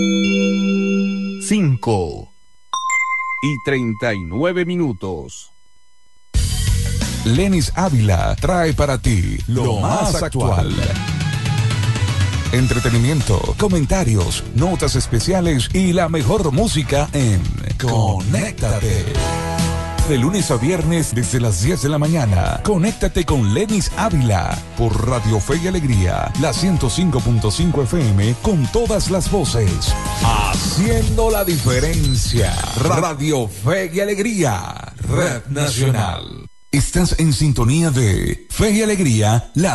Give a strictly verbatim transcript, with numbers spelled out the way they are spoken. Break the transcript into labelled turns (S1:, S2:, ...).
S1: cinco y treinta y nueve minutos.
S2: Lenis Ávila trae para ti lo más actual. Entretenimiento, comentarios, notas especiales y la mejor música en Conéctate. De lunes a viernes desde las diez de la mañana. Conéctate con Lenis Ávila por Radio Fe y Alegría, la ciento cinco punto cinco F M con todas las voces. Haciendo la diferencia. Radio Fe y Alegría, Red Nacional. Estás en sintonía de Fe y Alegría, la